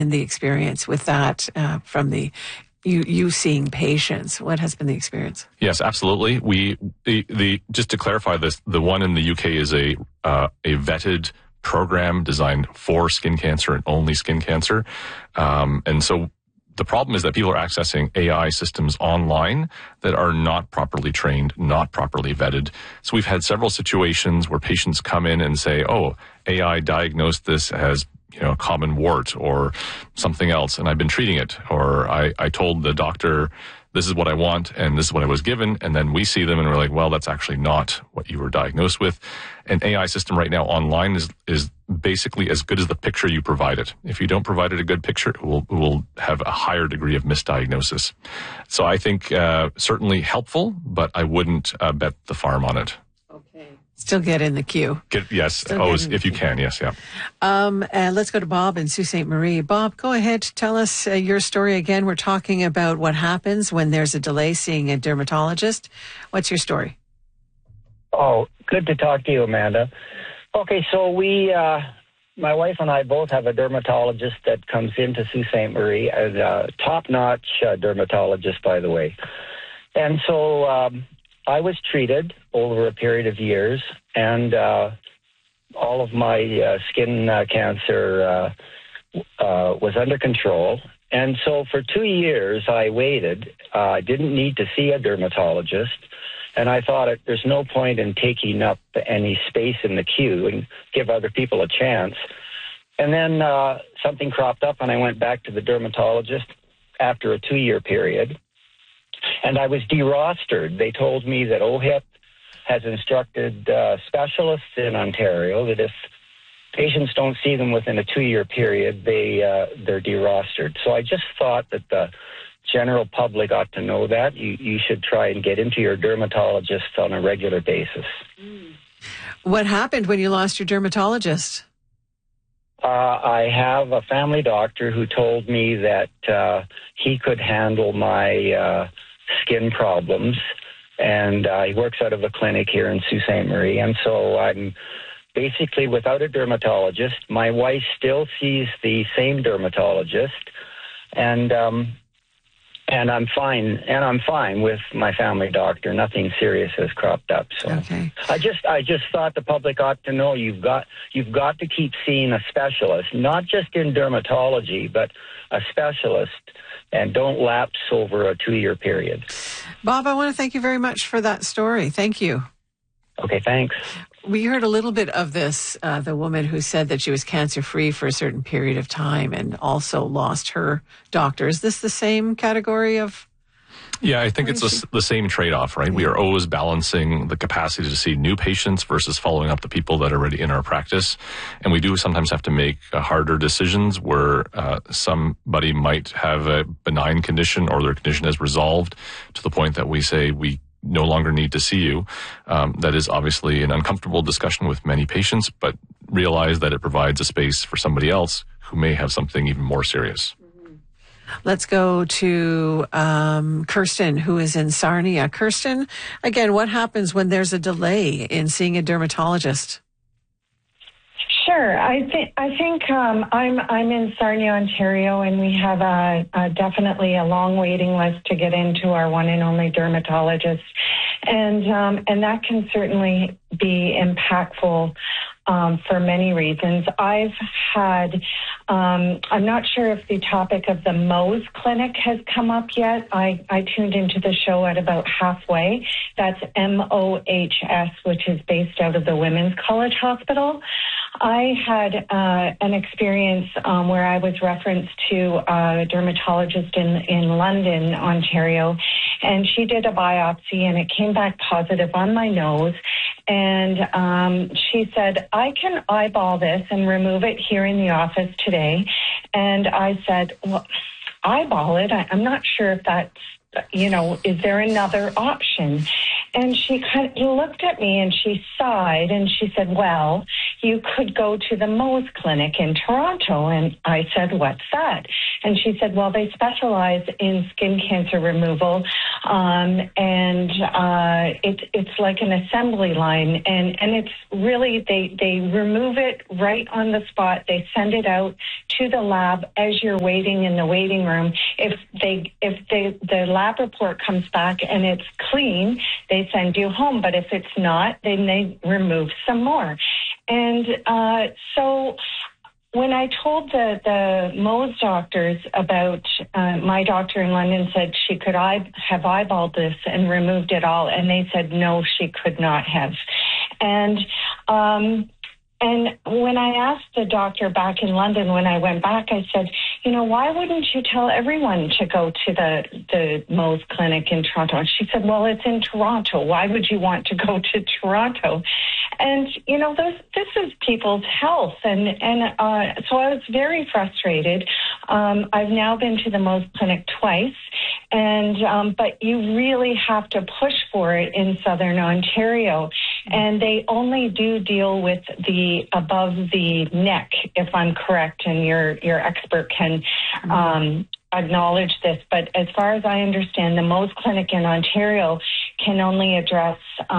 the experience with that from you seeing patients? What has been the experience? Yes, absolutely. Just to clarify this, the one in the UK is a vetted program designed for skin cancer and only skin cancer. And so the problem is that people are accessing AI systems online that are not properly trained, not properly vetted. So we've had several situations where patients come in and say, oh, AI diagnosed this as a common wart or something else, and I've been treating it. Or I told the doctor, this is what I want, and this is what I was given. And then we see them and we're like, well, that's actually not what you were diagnosed with. An AI system right now online is basically as good as the picture you provide it. If you don't provide it a good picture, it will have a higher degree of misdiagnosis. So I think certainly helpful, but I wouldn't bet the farm on it. Okay. Still get in the queue. Yes. If you can. Yes. Yeah. And let's go to Bob in Sault Ste. Marie. Bob, go ahead. Tell us your story again. We're talking about what happens when there's a delay seeing a dermatologist. What's your story? Oh, good to talk to you, Amanda. Okay, so my wife and I both have a dermatologist that comes into Sault Ste. Marie, as a top-notch dermatologist, by the way. And so I was treated over a period of years, and all of my skin cancer was under control. And so for 2 years, I waited. I didn't need to see a dermatologist. And I thought there's no point in taking up any space in the queue and give other people a chance. And then something cropped up, and I went back to the dermatologist after a 2-year period. And I was derostered. They told me that OHIP has instructed specialists in Ontario that if patients don't see them within a 2-year period, they're derostered. So I just thought that the general public ought to know that. You should try and get into your dermatologist on a regular basis. What happened when you lost your dermatologist? I have a family doctor who told me that he could handle my skin problems, and he works out of a clinic here in Sault Ste. Marie, and so I'm basically without a dermatologist. My wife still sees the same dermatologist, and I'm fine. And I'm fine with my family doctor. Nothing serious has cropped up. So okay. I just thought the public ought to know you've got to keep seeing a specialist, not just in dermatology, but a specialist, and don't lapse over a 2-year period. Bob, I want to thank you very much for that story. Thank you. Okay, thanks. We heard a little bit of this, the woman who said that she was cancer-free for a certain period of time and also lost her doctor. Is this the same category of? Yeah, I think it's the same trade-off, right? Yeah. We are always balancing the capacity to see new patients versus following up the people that are already in our practice. And we do sometimes have to make harder decisions where somebody might have a benign condition or their condition is resolved to the point that we say we no longer need to see you. That is obviously an uncomfortable discussion with many patients, but realize that it provides a space for somebody else who may have something even more serious. Let's go to Kirsten, who is in Sarnia. Kirsten, again, what happens when there's a delay in seeing a dermatologist? Sure. I think I'm in Sarnia, Ontario, and we have definitely a long waiting list to get into our one and only dermatologist, and that can certainly be impactful for many reasons. I've had, I'm not sure if the topic of the Mohs Clinic has come up yet. I tuned into the show at about halfway. That's MOHS, which is based out of the Women's College Hospital. I had an experience where I was referenced to a dermatologist in London, Ontario, and she did a biopsy and it came back positive on my nose. And she said, I can eyeball this and remove it here in the office today. And I said, well, eyeball it? I'm not sure if that's, is there another option? And she kind of looked at me and she sighed and she said, well, you could go to the Mohs Clinic in Toronto. And I said, what's that? And she said, well, they specialize in skin cancer removal, and it's like an assembly line, and it's really, they remove it right on the spot. They send it out to the lab as you're waiting in the waiting room. If the lab report comes back and it's clean, they send you home. But if it's not, then they remove some more. And so when I told the Mohs doctors about, my doctor in London said she could have eyeballed this and removed it all, and they said no, she could not have. And when I asked the doctor back in London, when I went back, I said, why wouldn't you tell everyone to go to the Mohs clinic in Toronto? And she said, well, it's in Toronto. Why would you want to go to Toronto? And, this is people's health. And so I was very frustrated. I've now been to the Mohs clinic twice. And but you really have to push for it in Southern Ontario. And they only do deal with the above the neck, if I'm correct, and your expert can acknowledge this. But as far as I understand, the Mohs clinic in Ontario can only address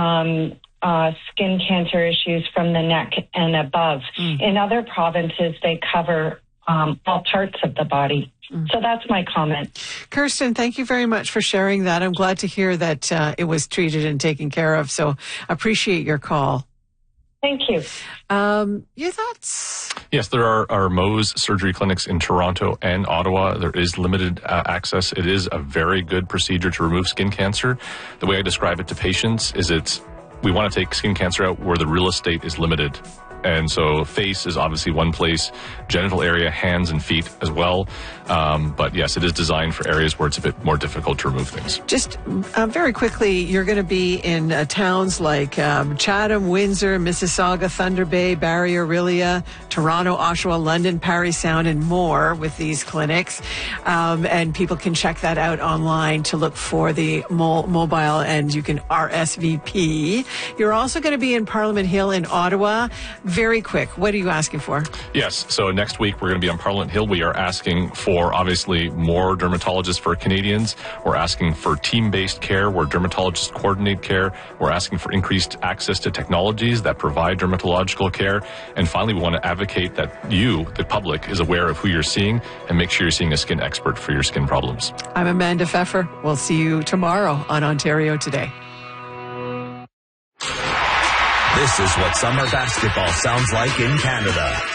skin cancer issues from the neck and above. In other provinces, they cover all parts of the body. So that's my comment. Kirsten, thank you very much for sharing that. I'm glad to hear that it was treated and taken care of. So appreciate your call. Thank you. Your thoughts? Yes, there are Mohs surgery clinics in Toronto and Ottawa. There is limited access. It is a very good procedure to remove skin cancer. The way I describe it to patients is we want to take skin cancer out where the real estate is limited. And so face is obviously one place, genital area, hands and feet as well. But yes, it is designed for areas where it's a bit more difficult to remove things. Just very quickly, you're going to be in towns like Chatham, Windsor, Mississauga, Thunder Bay, Barrie, Orillia, Toronto, Oshawa, London, Parry Sound, and more with these clinics. And people can check that out online to look for the mobile, and you can RSVP. You're also going to be in Parliament Hill in Ottawa. Very quick, what are you asking for? Yes, so next week we're going to be on Parliament Hill. We are asking for, obviously, more dermatologists for Canadians. We're asking for team-based care where dermatologists coordinate care. We're asking for increased access to technologies that provide dermatological care. And finally, we want to advocate that you, the public, is aware of who you're seeing and make sure you're seeing a skin expert for your skin problems. I'm Amanda Pfeffer. We'll see you tomorrow on Ontario Today. This is what summer basketball sounds like in Canada.